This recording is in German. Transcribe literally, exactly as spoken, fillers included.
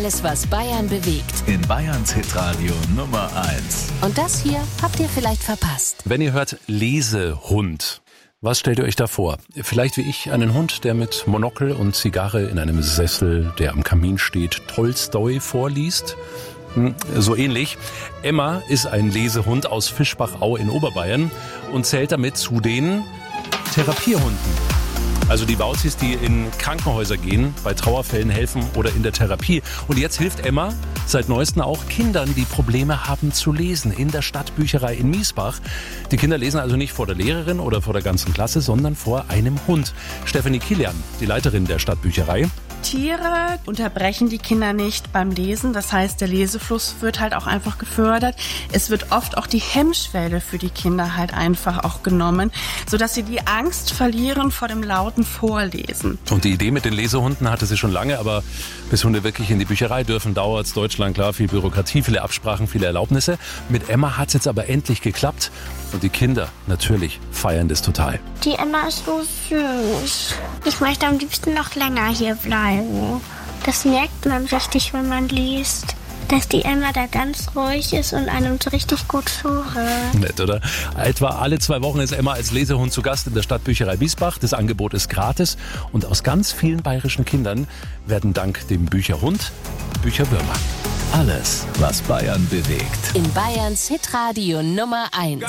Alles, was Bayern bewegt. In Bayerns Hitradio Nummer eins. Und das hier habt ihr vielleicht verpasst. Wenn ihr hört Lesehund, was stellt ihr euch da vor? Vielleicht wie ich einen Hund, der mit Monokel und Zigarre in einem Sessel, der am Kamin steht, Tolstoi vorliest? So ähnlich. Emma ist ein Lesehund aus Fischbachau in Oberbayern und zählt damit zu den Therapiehunden. Also die Wauzis, die in Krankenhäuser gehen, bei Trauerfällen helfen oder in der Therapie. Und jetzt hilft Emma seit neuestem auch Kindern, die Probleme haben zu lesen, in der Stadtbücherei in Miesbach. Die Kinder lesen also nicht vor der Lehrerin oder vor der ganzen Klasse, sondern vor einem Hund. Stefanie Kilian, die Leiterin der Stadtbücherei. Tiere unterbrechen die Kinder nicht beim Lesen. Das heißt, der Lesefluss wird halt auch einfach gefördert. Es wird oft auch die Hemmschwelle für die Kinder halt einfach auch genommen, sodass sie die Angst verlieren vor dem lauten Vorlesen. Und die Idee mit den Lesehunden hatte sie schon lange, aber bis Hunde wirklich in die Bücherei dürfen, dauert es. Deutschland, klar, viel Bürokratie, viele Absprachen, viele Erlaubnisse. Mit Emma hat es jetzt aber endlich geklappt. Und die Kinder natürlich feiern das total. Die Emma ist so süß. Ich möchte am liebsten noch länger hier bleiben. Das merkt man richtig, wenn man liest, dass die Emma da ganz ruhig ist und einem so richtig gut zuhört. Nett, oder? Etwa alle zwei Wochen ist Emma als Lesehund zu Gast in der Stadtbücherei Miesbach. Das Angebot ist gratis und aus ganz vielen bayerischen Kindern werden dank dem Bücherhund Bücherwürmer. Alles, was Bayern bewegt. In Bayerns Hitradio Nummer eins.